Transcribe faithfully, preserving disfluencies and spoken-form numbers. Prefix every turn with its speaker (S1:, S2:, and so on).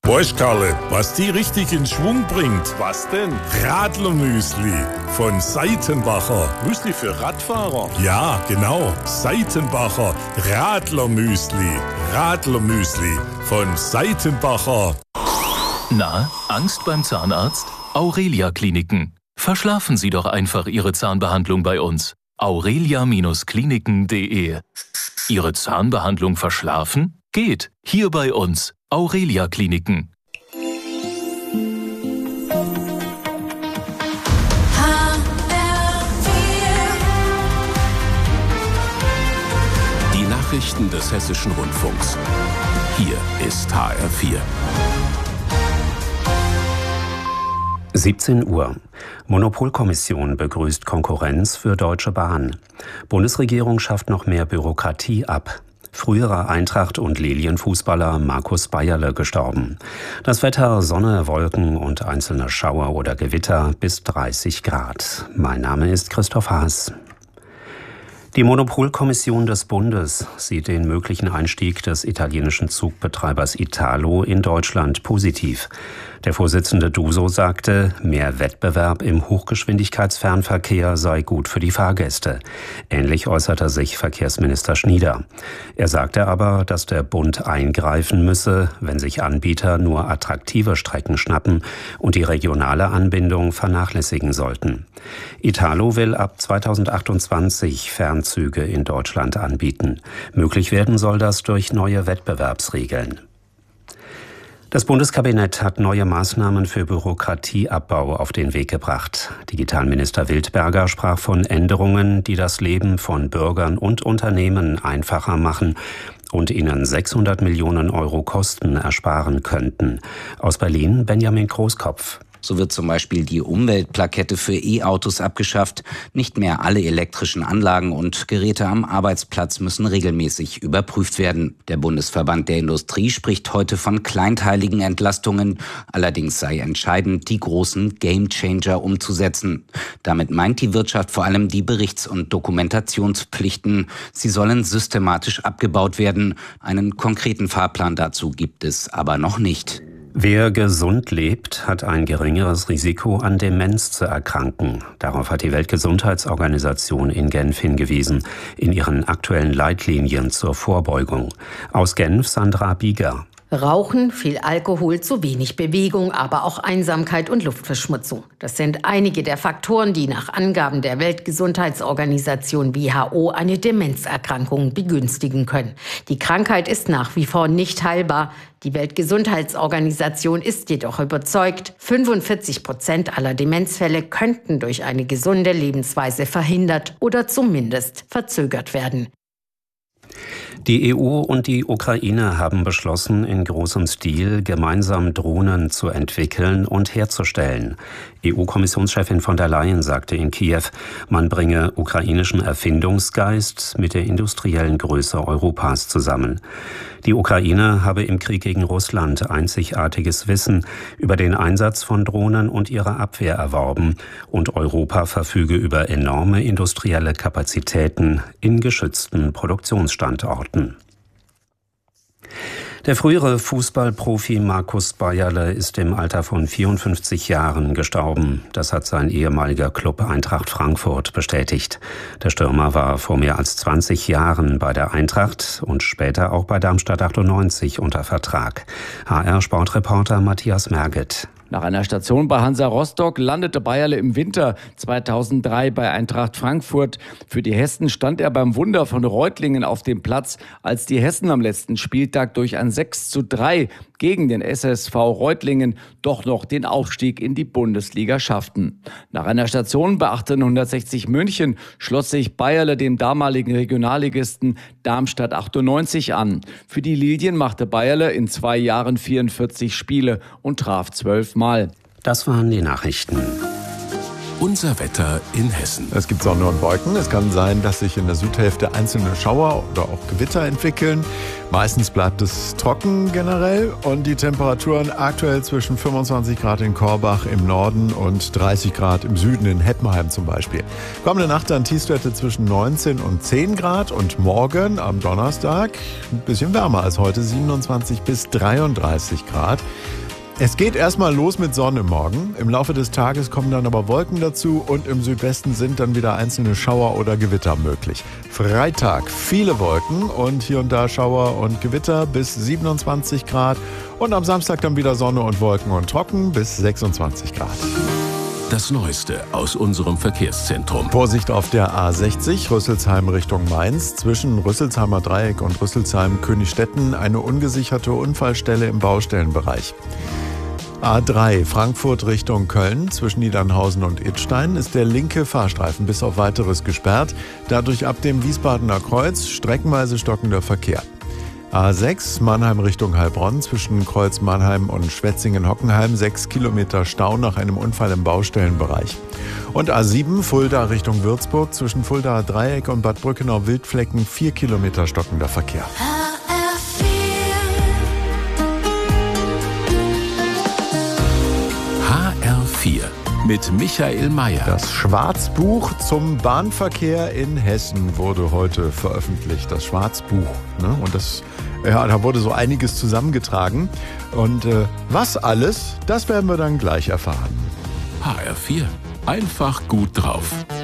S1: Weißt Karle, was die richtig in Schwung bringt?
S2: Was denn?
S1: Radlermüsli von Seitenbacher.
S2: Müsli für Radfahrer?
S1: Ja, genau. Seitenbacher Radlermüsli. Radlermüsli von Seitenbacher.
S3: Na, Angst beim Zahnarzt? Aurelia Kliniken. Verschlafen Sie doch einfach Ihre Zahnbehandlung bei uns. aurelia Kliniken punkt de. Ihre Zahnbehandlung verschlafen? Geht. Hier bei uns. Aurelia Kliniken.
S4: Die Nachrichten des Hessischen Rundfunks. Hier ist H R vier.
S5: siebzehn Uhr. Monopolkommission begrüßt Konkurrenz für Deutsche Bahn. Bundesregierung schafft noch mehr Bürokratie ab. Früherer Eintracht- und Lilienfußballer Markus Bayerle gestorben. Das Wetter: Sonne, Wolken und einzelne Schauer oder Gewitter bis dreißig Grad. Mein Name ist Christoph Haas. Die Monopolkommission des Bundes sieht den möglichen Einstieg des italienischen Zugbetreibers Italo in Deutschland positiv. Der Vorsitzende Duso sagte, mehr Wettbewerb im Hochgeschwindigkeitsfernverkehr sei gut für die Fahrgäste. Ähnlich äußerte sich Verkehrsminister Schnieder. Er sagte aber, dass der Bund eingreifen müsse, wenn sich Anbieter nur attraktive Strecken schnappen und die regionale Anbindung vernachlässigen sollten. Italo will ab zweitausendachtundzwanzig Fernzüge in Deutschland anbieten. Möglich werden soll das durch neue Wettbewerbsregeln. Das Bundeskabinett hat neue Maßnahmen für Bürokratieabbau auf den Weg gebracht. Digitalminister Wildberger sprach von Änderungen, die das Leben von Bürgern und Unternehmen einfacher machen und ihnen sechshundert Millionen Euro Kosten ersparen könnten. Aus Berlin Benjamin Großkopf.
S6: So wird zum Beispiel die Umweltplakette für E-Autos abgeschafft. Nicht mehr alle elektrischen Anlagen und Geräte am Arbeitsplatz müssen regelmäßig überprüft werden. Der Bundesverband der Industrie spricht heute von kleinteiligen Entlastungen. Allerdings sei entscheidend, die großen Gamechanger umzusetzen. Damit meint die Wirtschaft vor allem die Berichts- und Dokumentationspflichten. Sie sollen systematisch abgebaut werden. Einen konkreten Fahrplan dazu gibt es aber noch nicht.
S5: Wer gesund lebt, hat ein geringeres Risiko, an Demenz zu erkranken. Darauf hat die Weltgesundheitsorganisation in Genf hingewiesen, in ihren aktuellen Leitlinien zur Vorbeugung. Aus Genf Sandra Bieger.
S7: Rauchen, viel Alkohol, zu wenig Bewegung, aber auch Einsamkeit und Luftverschmutzung. Das sind einige der Faktoren, die nach Angaben der Weltgesundheitsorganisation W H O eine Demenzerkrankung begünstigen können. Die Krankheit ist nach wie vor nicht heilbar. Die Weltgesundheitsorganisation ist jedoch überzeugt, fünfundvierzig Prozent aller Demenzfälle könnten durch eine gesunde Lebensweise verhindert oder zumindest verzögert werden.
S5: Die E U und die Ukraine haben beschlossen, in großem Stil gemeinsam Drohnen zu entwickeln und herzustellen. E U-Kommissionschefin von der Leyen sagte in Kiew, man bringe ukrainischen Erfindungsgeist mit der industriellen Größe Europas zusammen. Die Ukraine habe im Krieg gegen Russland einzigartiges Wissen über den Einsatz von Drohnen und ihre Abwehr erworben und Europa verfüge über enorme industrielle Kapazitäten in geschützten Produktionsstandorten. Der frühere Fußballprofi Markus Bayerle ist im Alter von vierundfünfzig Jahren gestorben. Das hat sein ehemaliger Club Eintracht Frankfurt bestätigt. Der Stürmer war vor mehr als zwanzig Jahren bei der Eintracht und später auch bei Darmstadt achtundneunzig unter Vertrag. H R-Sportreporter Matthias Merget.
S8: Nach einer Station bei Hansa Rostock landete Bayerle im Winter zweitausenddrei bei Eintracht Frankfurt. Für die Hessen stand er beim Wunder von Reutlingen auf dem Platz, als die Hessen am letzten Spieltag durch ein sechs zu drei gegen den S S V Reutlingen doch noch den Aufstieg in die Bundesliga schafften. Nach einer Station bei achtzehnhundertsechzig München schloss sich Bayerle dem damaligen Regionalligisten Darmstadt achtundneunzig an. Für die Lilien machte Bayerle in zwei Jahren vierundvierzig Spiele und traf zwölf Mal.
S5: Das waren die Nachrichten.
S4: Unser Wetter in Hessen.
S2: Es gibt Sonne und Wolken. Es kann sein, dass sich in der Südhälfte einzelne Schauer oder auch Gewitter entwickeln. Meistens bleibt es trocken generell und die Temperaturen aktuell zwischen fünfundzwanzig Grad in Korbach im Norden und dreißig Grad im Süden in Heppenheim zum Beispiel. Kommende Nacht dann Tiefstwerte zwischen neunzehn und zehn Grad und morgen am Donnerstag ein bisschen wärmer als heute, siebenundzwanzig bis dreiunddreißig Grad. Es geht erstmal los mit Sonne morgen. Im Laufe des Tages kommen dann aber Wolken dazu und im Südwesten sind dann wieder einzelne Schauer oder Gewitter möglich. Freitag viele Wolken und hier und da Schauer und Gewitter bis siebenundzwanzig Grad und am Samstag dann wieder Sonne und Wolken und trocken bis sechsundzwanzig Grad.
S4: Das Neueste aus unserem Verkehrszentrum.
S2: Vorsicht auf der A sechzig, Rüsselsheim Richtung Mainz. Zwischen Rüsselsheimer Dreieck und Rüsselsheim-Königstetten eine ungesicherte Unfallstelle im Baustellenbereich. A drei, Frankfurt Richtung Köln. Zwischen Niedernhausen und Idstein ist der linke Fahrstreifen bis auf Weiteres gesperrt. Dadurch ab dem Wiesbadener Kreuz streckenweise stockender Verkehr. A sechs, Mannheim Richtung Heilbronn, zwischen Kreuz Mannheim und Schwetzingen-Hockenheim, sechs Kilometer Stau nach einem Unfall im Baustellenbereich. Und A sieben, Fulda Richtung Würzburg, zwischen Fuldaer Dreieck und Bad Brückenau-Wildflecken, vier Kilometer stockender Verkehr.
S4: H R vier mit Michael Mayer.
S2: Das Schwarzbuch zum Bahnverkehr in Hessen wurde heute veröffentlicht. Das Schwarzbuch. Ne? Und das, ja, da wurde so einiges zusammengetragen. Und äh, was alles, das werden wir dann gleich erfahren.
S4: H R vier. Einfach gut drauf.